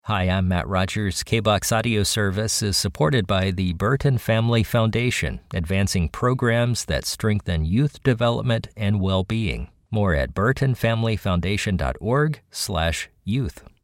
Hi, I'm Matt Rogers. KBOX audio service is supported by the Burton Family Foundation, advancing programs that strengthen youth development and well-being. More at burtonfamilyfoundation.org/youth.